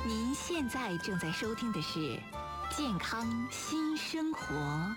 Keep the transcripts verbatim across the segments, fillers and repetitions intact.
您现在正在收听的是《健康新生活》。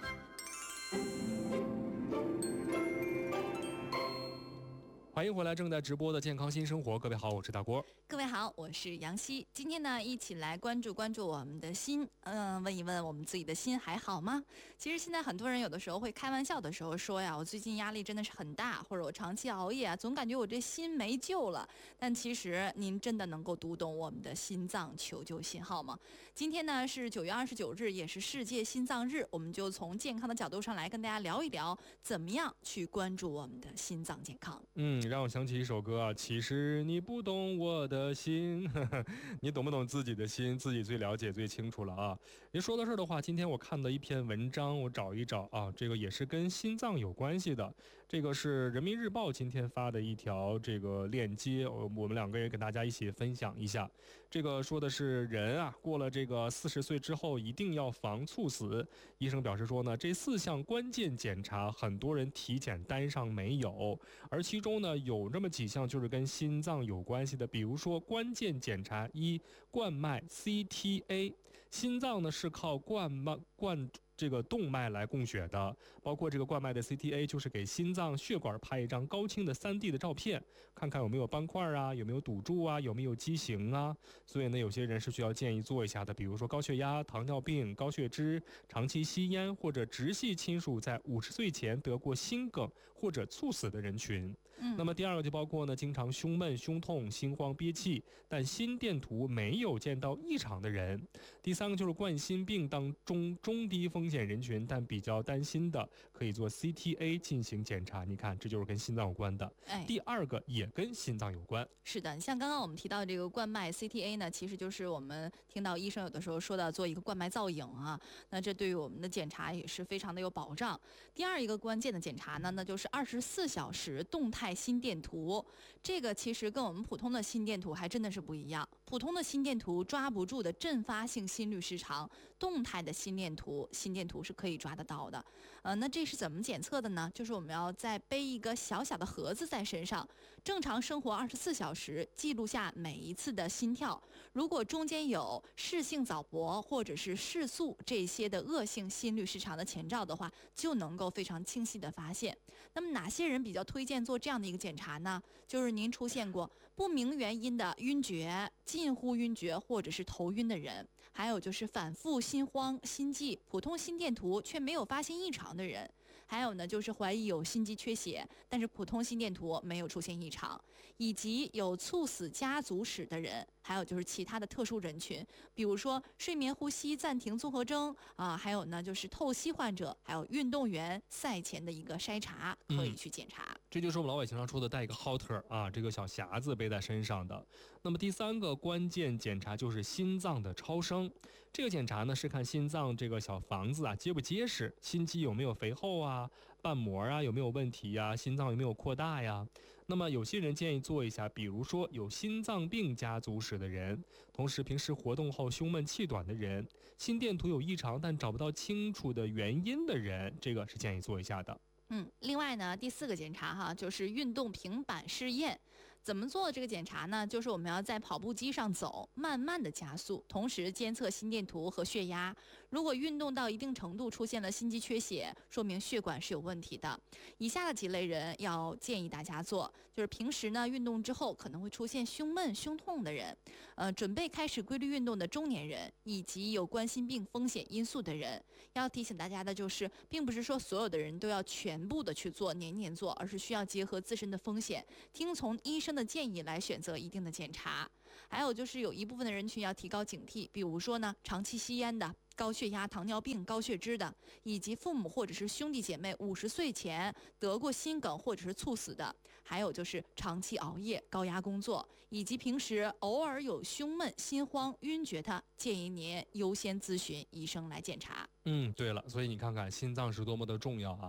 欢迎回来，正在直播的健康新生活。各位好，我是大郭。 各位好，我是杨希。今天呢，一起来关注关注我们的心，嗯、呃，问一问我们自己的心还好吗？其实现在很多人有的时候会开玩笑的时候说呀，我最近压力真的是很大，或者我长期熬夜啊，总感觉我这心没救了。但其实您真的能够读懂我们的心脏求救信号吗？今天呢是九月二十九日，也是世界心脏日，我们就从健康的角度上来跟大家聊一聊，怎么样去关注我们的心脏健康。 嗯。让我想起一首歌啊，其实你不懂我的心，呵呵，你懂不懂自己的心，自己最了解最清楚了啊。您说到这儿的话，今天我看到一篇文章，我找一找啊，这个也是跟心脏有关系的，这个是人民日报今天发的一条这个链接，我们两个人跟大家一起分享一下。这个说的是人啊，过了这个四十岁之后一定要防猝死。医生表示说呢，这四项关键检查很多人体检单上没有，而其中呢有这么几项就是跟心脏有关系的，比如说关键检查一，冠脉 C T A， 心脏呢是靠冠脉冠这个动脉来供血的，包括这个冠脉的 C T A 就是给心脏血管拍一张高清的 三 D 的照片，看看有没有斑块啊，有没有堵住啊，有没有畸形啊。所以呢，有些人是需要建议做一下的，比如说高血压、糖尿病、高血脂、长期吸烟或者直系亲属在五十岁前得过心梗或者猝死的人群。嗯，那么第二个就包括呢，经常胸闷、胸痛、心慌、憋气，但心电图没有见到异常的人。第三个就是冠心病当中中低风险人群，但比较担心的，可以做 C T A 进行检查。你看，这就是跟心脏有关的。哎，第二个也跟心脏有关。 是的，像刚刚我们提到的这个冠脉 C T A 呢，其实就是我们听到医生有的时候说的做一个冠脉造影啊，那这对于我们的检查也是非常的有保障。第二一个关键的检查呢，那就是二十四小时动态心电图。这个其实跟我们普通的心电图还真的是不一样。普通的心电图抓不住的阵发性心律失常，动态的心电图心电图是可以抓得到的。呃，那这是怎么检测的呢？就是我们要再背一个小小的盒子在身上，正常生活二十四小时，记录下每一次的心跳。如果中间有室性早搏或者是室速这些的恶性心律失常的前兆的话，就能够非常清晰的发现。那么哪些人比较推荐做这样的一个检查呢？就是您出现过不明原因的晕厥、近乎晕厥或者是头晕的人，还有就是反复心慌、心悸、普通心电图却没有发现异常的人，还有呢就是怀疑有心肌缺血，但是普通心电图没有出现异常，以及有猝死家族史的人，还有就是其他的特殊人群，比如说睡眠呼吸暂停综合征啊，还有呢就是透析患者，还有运动员赛前的一个筛查可以去检查。嗯， 这就是我们老百姓常说的带一个 halter 啊，这个小匣子背在身上的。那么第三个关键检查就是心脏的超声，这个检查呢是看心脏这个小房子啊结不结实，心肌有没有肥厚啊，瓣膜啊有没有问题呀，心脏有没有扩大呀。那么有些人建议做一下，比如说有心脏病家族史的人，同时平时活动后胸闷气短的人，心电图有异常但找不到清楚的原因的人，这个是建议做一下的。 嗯，另外呢，第四个检查哈，就是运动平板试验。怎么做这个检查呢？就是我们要在跑步机上走，慢慢的加速，同时监测心电图和血压。如果运动到一定程度出现了心肌缺血，说明血管是有问题的。以下的几类人要建议大家做，就是平时呢运动之后可能会出现胸闷、胸痛的人，呃，准备开始规律运动的中年人，以及有冠心病风险因素的人。要提醒大家的就是，并不是说所有的人都要全部的去做，年年做，而是需要结合自身的风险，听从医生的建议来选择一定的检查。还有就是有一部分的人群要提高警惕，比如说呢，长期吸烟的、高血压、糖尿病、高血脂的，以及父母或者是兄弟姐妹五十岁前得过心梗或者是猝死的，还有就是长期熬夜、高压工作，以及平时偶尔有胸闷、心慌、晕厥的，建议您优先咨询医生来检查。 嗯，对了，所以你看看心脏是多么的重要啊！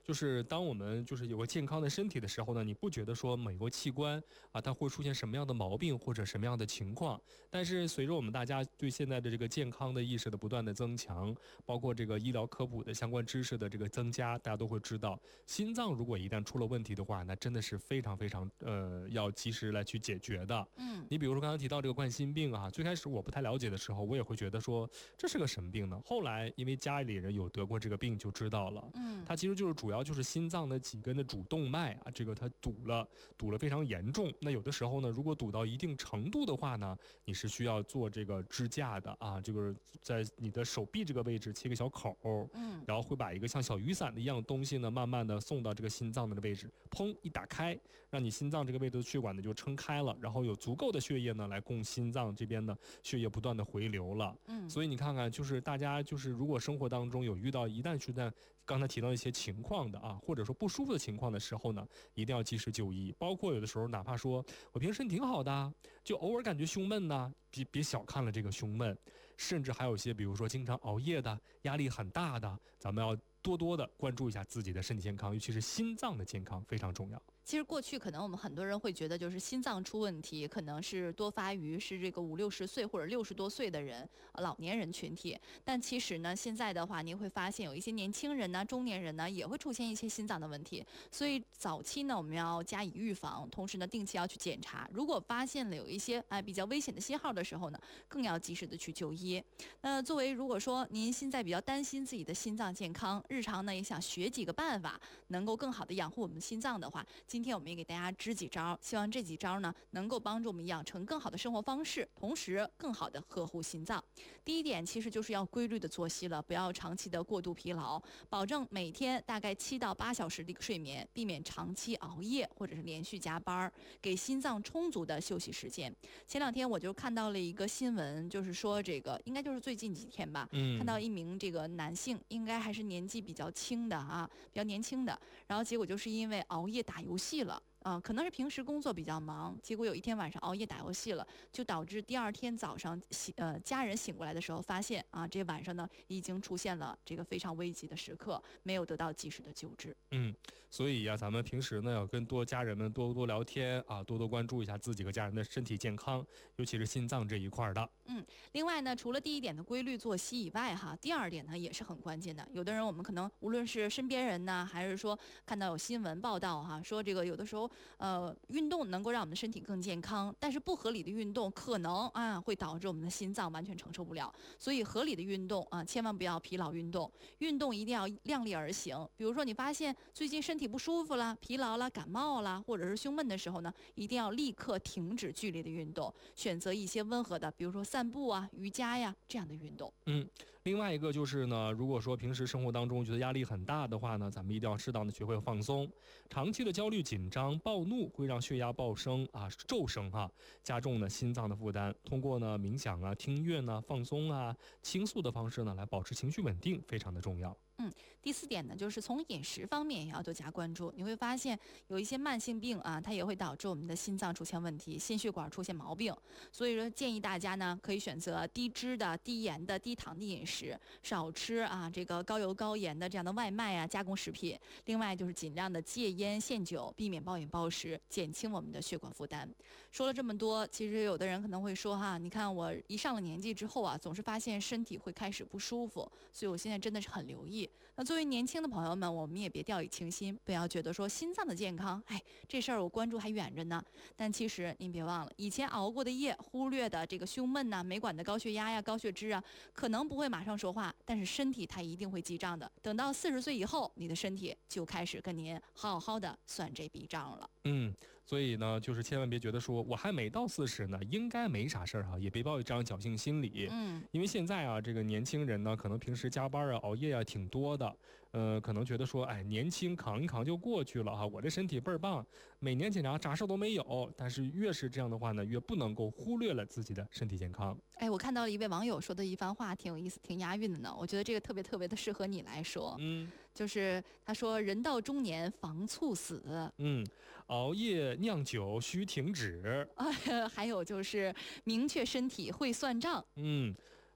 就是当我们就是有个健康的身体的时候呢，你不觉得说每个器官啊它会出现什么样的毛病或者什么样的情况？但是随着我们大家对现在的这个健康的意识的不断的增强，包括这个医疗科普的相关知识的这个增加，大家都会知道，心脏如果一旦出了问题的话，那真的是非常非常呃要及时来去解决的。 嗯， 你比如说刚才提到这个冠心病啊，最开始我不太了解的时候，我也会觉得说这是个什么病呢？后来因为家里人有得过这个病，就知道了。 嗯， 它其实就是主要就是心脏的几根的主动脉啊，这个它堵了，堵了非常严重。那有的时候呢，如果堵到一定程度的话呢，你是需要做这个支架的啊，这个在你的手臂这个位置切个小口， 嗯， 然后会把一个像小雨伞的一样东西呢，慢慢的送到这个心脏的位置，砰一打开，让你心脏这个位置的血管呢就撑开了，然后有足够的血液呢来供心脏这边的血液不断的回流了。 嗯， 所以你看看，就是大家就是如果生活当中有遇到一旦出现刚才提到一些情况的啊，或者说不舒服的情况的时候呢，一定要及时就医。包括有的时候，哪怕说我平时身体挺好的，就偶尔感觉胸闷呢，别别小看了这个胸闷，甚至还有一些比如说经常熬夜的、压力很大的，咱们要多多的关注一下自己的身体健康，尤其是心脏的健康非常重要。 其实过去可能我们很多人会觉得，就是心脏出问题，可能是多发于是这个五六十岁或者六十多岁的人，呃老年人群体。但其实呢，现在的话，您会发现有一些年轻人呢、中年人呢，也会出现一些心脏的问题。所以早期呢，我们要加以预防，同时呢，定期要去检查。如果发现了有一些哎比较危险的信号的时候呢，更要及时的去就医。那作为如果说您现在比较担心自己的心脏健康，日常呢也想学几个办法，能够更好的养护我们的心脏的话，今天我们也给大家支几招，希望这几招呢能够帮助我们养成更好的生活方式，同时更好的呵护心脏。第一点其实就是要规律的作息了，不要长期的过度疲劳，保证每天大概七到八小时的一个睡眠，避免长期熬夜或者是连续加班，给心脏充足的休息时间。前两天我就看到了一个新闻，就是说这个应该就是最近几天吧， 嗯， 看到一名这个男性，应该还是年纪比较轻的啊，比较年轻的，然后结果就是因为熬夜打游戏了。啊，可能是平时工作比较忙，结果有一天晚上熬夜打游戏了，就导致第二天早上醒呃家人醒过来的时候，发现啊这晚上呢已经出现了这个非常危急的时刻，没有得到及时的救治。 嗯，所以呀、咱们平时呢要跟多家人们多多聊天啊，多多关注一下自己和家人的身体健康，尤其是心脏这一块儿的。 嗯，另外呢，除了第一点的规律作息以外，哈，第二点呢也是很关键的。有的人我们可能无论是身边人呢，还是说看到有新闻报道哈，说这个有的时候呃运动能够让我们的身体更健康，但是不合理的运动可能啊会导致我们的心脏完全承受不了。所以合理的运动啊，千万不要疲劳运动，运动一定要量力而行。比如说你发现最近身体不舒服了、疲劳了、感冒了，或者是胸闷的时候呢，一定要立刻停止剧烈的运动，选择一些温和的，比如说散步啊、瑜伽呀这样的运动。 嗯，另外一个就是呢，如果说平时生活当中觉得压力很大的话呢，咱们一定要适当的学会放松。长期的焦虑、紧张、暴怒会让血压暴升啊、骤升哈、加重呢心脏的负担。通过呢冥想啊、听音乐呢、放松啊、倾诉的方式呢，来保持情绪稳定，非常的重要。 嗯，第四点呢，就是从饮食方面也要多加关注。你会发现有一些慢性病啊，它也会导致我们的心脏出现问题，心血管出现毛病。所以说，建议大家呢可以选择低脂的、低盐的、低糖的饮食，少吃啊这个高油高盐的这样的外卖啊加工食品。另外就是尽量的戒烟限酒，避免暴饮暴食，减轻我们的血管负担。说了这么多，其实有的人可能会说哈，你看我一上了年纪之后啊，总是发现身体会开始不舒服，所以我现在真的是很留意。那作为年轻的朋友们，我们也别掉以轻心，不要觉得说心脏的健康，哎，这事儿我关注还远着呢。但其实您别忘了，以前熬过的夜、忽略的这个胸闷呐、没管的高血压呀、高血脂啊，可能不会马上说话，但是身体它一定会记账的。等到四十岁以后，你的身体就开始跟您好好的算这笔账了。 嗯，所以呢，就是千万别觉得说我还没到四十呢，应该没啥事儿哈，也别抱有这样侥幸心理。 嗯， 因为现在啊，这个年轻人呢，可能平时加班啊、熬夜啊挺多的，呃，可能觉得说，哎，年轻扛一扛就过去了哈，我这身体倍儿棒，每年检查啥事都没有。但是越是这样的话呢，越不能够忽略了自己的身体健康。 哎，我看到了一位网友说的一番话，挺有意思，挺押韵的呢。我觉得这个特别特别的适合你来说。 嗯就是他说人到中年防猝死， 嗯，熬夜酿酒需停止。 啊，还有就是明确身体会算账。 嗯。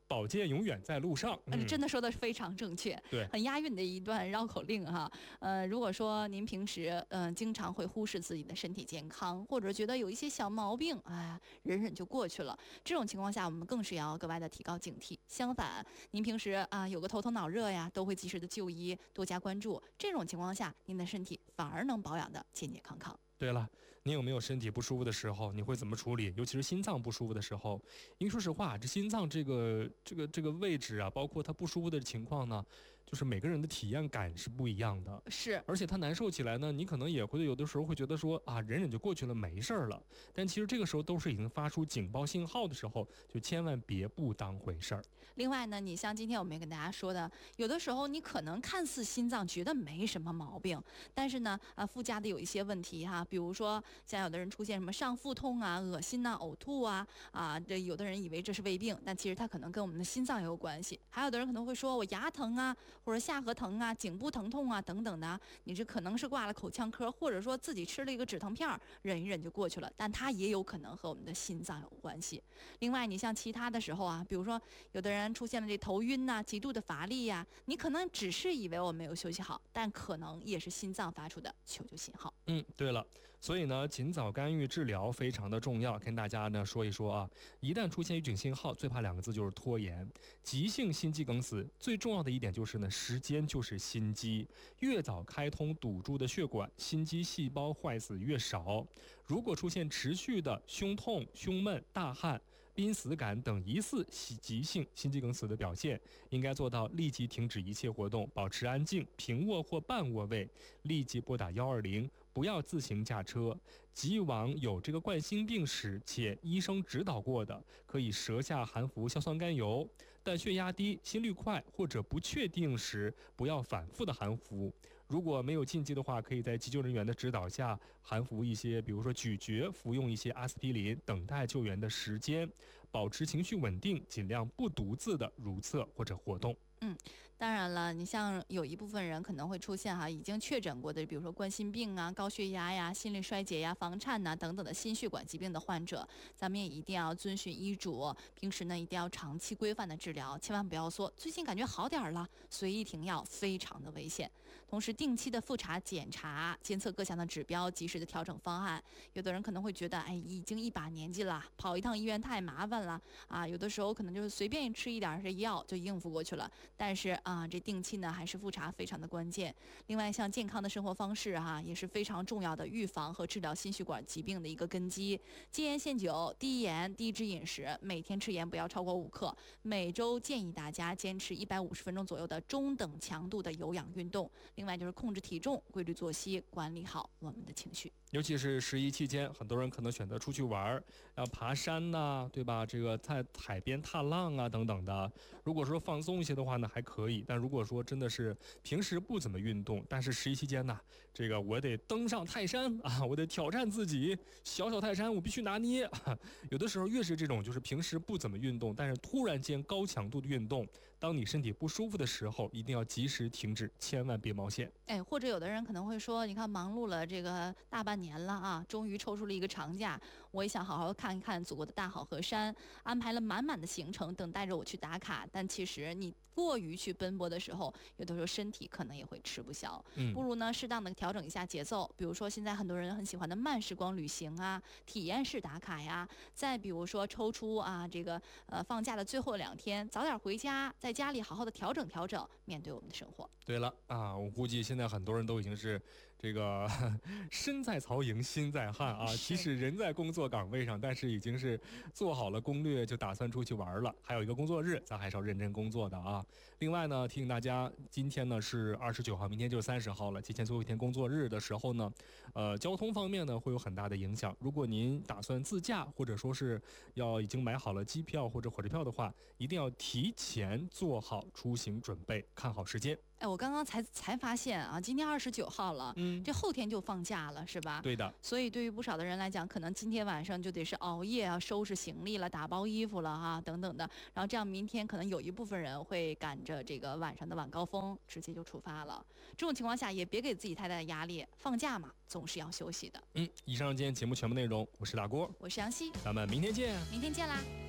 宝剑永远在路上。 嗯，真的说的非常正确， 对， 很押韵的一段绕口令哈。呃，如果说您平时嗯、呃、经常会忽视自己的身体健康，或者觉得有一些小毛病，哎，忍忍就过去了，这种情况下我们更是要格外的提高警惕。相反，您平时啊有个头疼脑热呀，都会及时的就医，多加关注，这种情况下您的身体反而能保养的健健康康。 对了，你有没有身体不舒服的时候？你会怎么处理？尤其是心脏不舒服的时候，因为说实话，这心脏这个这个这个位置啊，包括它不舒服的情况呢，就是每个人的体验感是不一样的。 是， 而且它难受起来呢，你可能也会有的时候会觉得说啊，忍忍就过去了，没事儿了。但其实这个时候都是已经发出警报信号的时候，就千万别不当回事儿。 另外呢，你像今天我们也跟大家说的，有的时候你可能看似心脏觉得没什么毛病，但是呢，啊，附加的有一些问题哈，比如说像有的人出现什么上腹痛啊、恶心呐、呕吐啊，啊，这有的人以为这是胃病，但其实它可能跟我们的心脏也有关系。还有的人可能会说我牙疼啊，或者下颌疼啊、颈部疼痛啊等等的，你这可能是挂了口腔科，或者说自己吃了一个止疼片，忍一忍就过去了，但它也有可能和我们的心脏有关系。另外，你像其他的时候啊，比如说有的人出现了这头晕呐、极度的乏力呀、你可能只是以为我没有休息好，但可能也是心脏发出的求救信号。 嗯，对了，所以呢，尽早干预治疗非常的重要。跟大家呢说一说啊，一旦出现预警信号，最怕两个字就是拖延。急性心肌梗死最重要的一点就是呢，时间就是心肌，越早开通堵住的血管，心肌细胞坏死越少。如果出现持续的胸痛、胸闷、大汗、濒死感等疑似急性心肌梗死的表现，应该做到立即停止一切活动，保持安静，平卧或半卧位，立即拨打一二零，不要自行驾车。及往有这个冠心病史且医生指导过的，可以舌下含服硝酸甘油，但血压低、心率快或者不确定时，不要反复的含服。如果没有禁忌的话，可以在急救人员的指导下含服一些，比如说咀嚼、服用一些阿司匹林，等待救援的时间，保持情绪稳定，尽量不独自的如厕或者活动。 嗯，当然了，你像有一部分人可能会出现哈，已经确诊过的，比如说冠心病啊、高血压呀、心力衰竭呀、房颤呐等等的心血管疾病的患者，咱们也一定要遵循医嘱，平时呢一定要长期规范的治疗，千万不要说最近感觉好点儿了，随意停药，非常的危险。同时，定期的复查检查，监测各项的指标，及时的调整方案。有的人可能会觉得，哎，已经一把年纪了，跑一趟医院太麻烦了啊。有的时候可能就是随便吃一点这药就应付过去了。但是啊，这定期呢还是复查非常的关键。另外，像健康的生活方式哈、啊，也是非常重要的预防和治疗心血管疾病的一个根基。戒烟限酒，低盐低脂饮食，每天吃盐不要超过五克。每周建议大家坚持一百五十分钟左右的中等强度的有氧运动。另外就是控制体重，规律作息，管理好我们的情绪。 尤其是十一期间，很多人可能选择出去玩儿，要爬山呐、啊，对吧？这个在海边踏浪啊等等的。如果说放松一些的话呢，还可以；但如果说真的是平时不怎么运动，但是十一期间呢，这个我得登上泰山啊，我得挑战自己，小小泰山我必须拿捏。有的时候越是这种就是平时不怎么运动，但是突然间高强度的运动，当你身体不舒服的时候，一定要及时停止，千万别冒险。 哎，或者有的人可能会说，你看忙碌了这个大半年了啊，终于抽出了一个长假，我也想好好看一看祖国的大好河山，安排了满满的行程等待着我去打卡。但其实你过于去奔波的时候，有的时候身体可能也会吃不消。 嗯， 不如呢适当的调整一下节奏，比如说现在很多人很喜欢的慢时光旅行啊，体验式打卡呀，再比如说抽出啊这个呃放假的最后两天，早点回家，在家里好好的调整调整，面对我们的生活。 对了啊，我估计现在很多人都已经是这个身在曹营心在汉啊，即使人在工作岗位上，但是已经是做好了攻略，就打算出去玩了。还有一个工作日，咱还是要认真工作的啊。另外呢，提醒大家，今天呢是二十九号，明天就是三十号了，提前最后一天工作日的时候呢，呃，交通方面呢会有很大的影响。如果您打算自驾，或者说是要已经买好了机票或者火车票的话，一定要提前做好出行准备，看好时间。 哎，我刚刚才才发现啊，今天二十九号了， 嗯， 这后天就放假了，是吧？ 对的。 所以对于不少的人来讲，可能今天晚上就得是熬夜啊，收拾行李了，打包衣服了哈、啊，等等的。然后这样明天可能有一部分人会赶着这个晚上的晚高峰，直接就出发了。这种情况下也别给自己太大的压力，放假嘛，总是要休息的。 嗯，以上今天节目全部内容，我是大郭， 我是杨希， 咱们明天见。 明天见啦。